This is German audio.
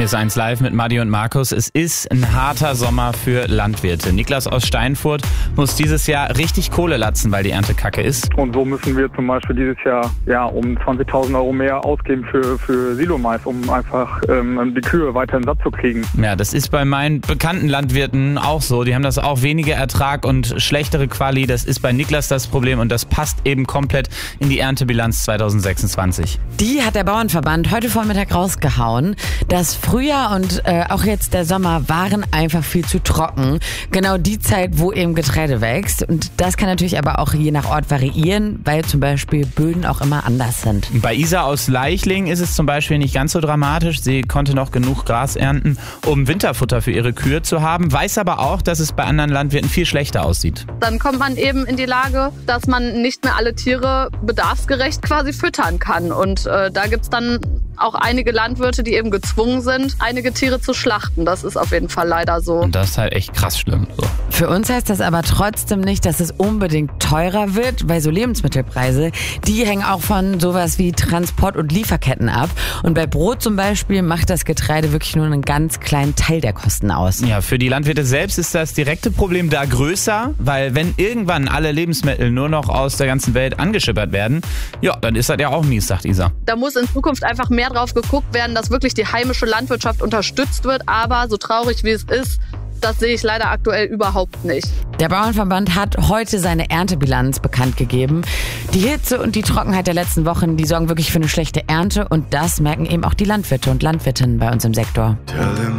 Hier ist 1 Live mit Madi und Markus. Es ist ein harter Sommer für Landwirte. Niklas aus Steinfurt muss dieses Jahr richtig Kohle latzen, weil die Ernte kacke ist. Und so müssen wir zum Beispiel dieses Jahr um 20.000 Euro mehr ausgeben für Silomais, um einfach die Kühe weiterhin satt zu kriegen. Ja, das ist bei meinen bekannten Landwirten auch so. Die haben das auch, weniger Ertrag und schlechtere Quali. Das ist bei Niklas das Problem und das passt eben komplett in die Erntebilanz 2026. Die hat der Bauernverband heute Vormittag rausgehauen. Das Frühjahr und auch jetzt der Sommer waren einfach viel zu trocken. Genau die Zeit, wo eben Getreide wächst. Und das kann natürlich aber auch je nach Ort variieren, weil zum Beispiel Böden auch immer anders sind. Bei Isa aus Leichling ist es zum Beispiel nicht ganz so dramatisch. Sie konnte noch genug Gras ernten, um Winterfutter für ihre Kühe zu haben, weiß aber auch, dass es bei anderen Landwirten viel schlechter aussieht. Dann kommt man eben in die Lage, dass man nicht mehr alle Tiere bedarfsgerecht quasi füttern kann. Und da gibt's dann auch einige Landwirte, die eben gezwungen sind, einige Tiere zu schlachten. Das ist auf jeden Fall leider so. Und das ist halt echt krass schlimm. So. Für uns heißt das aber trotzdem nicht, dass es unbedingt teurer wird, weil so Lebensmittelpreise, die hängen auch von sowas wie Transport- und Lieferketten ab. Und bei Brot zum Beispiel macht das Getreide wirklich nur einen ganz kleinen Teil der Kosten aus. Ja, für die Landwirte selbst ist das direkte Problem da größer, weil wenn irgendwann alle Lebensmittel nur noch aus der ganzen Welt angeschippert werden, ja, dann ist das ja auch mies, sagt Isa. Da muss in Zukunft einfach mehr drauf geguckt werden, dass wirklich die heimische Landwirtschaft unterstützt wird. Aber so traurig wie es ist, das sehe ich leider aktuell überhaupt nicht. Der Bauernverband hat heute seine Erntebilanz bekannt gegeben. Die Hitze und die Trockenheit der letzten Wochen, die sorgen wirklich für eine schlechte Ernte. Und das merken eben auch die Landwirte und Landwirtinnen bei uns im Sektor.